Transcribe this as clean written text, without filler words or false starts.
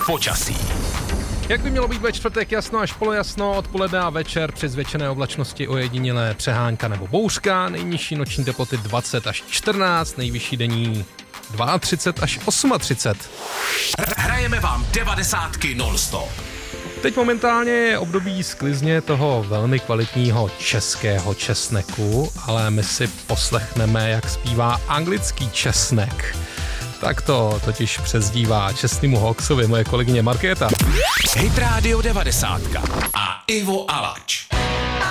počasí. Jak by mělo být ve čtvrtek jasno až polojasno, odpoledne a večer při zvětšené oblačnosti ojedinělé přehánka nebo bouřka, nejnižší noční teploty 20 až 14, nejvyšší denní 32 až 38. Hrajeme vám 90 non-stop. Teď momentálně je období sklizně toho velmi kvalitního českého česneku, ale my si poslechneme, jak zpívá anglický česnek. Tak to totiž přezdívá čestnému Hawksovi moje kolegyně Markéta. Hit Radio 90 a Ivo Alač.